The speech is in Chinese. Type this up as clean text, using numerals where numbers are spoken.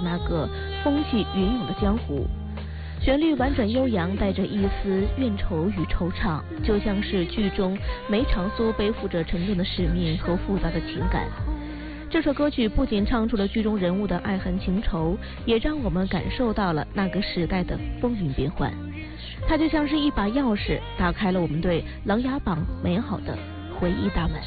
那个风起云涌的江湖。旋律婉转悠扬，带着一丝怨愁与惆怅，就像是剧中梅长苏背负着沉重的使命和复杂的情感。这首歌曲不仅唱出了剧中人物的爱恨情仇，也让我们感受到了那个时代的风云变幻。它就像是一把钥匙，打开了我们对《琅琊榜》美好的回忆大门。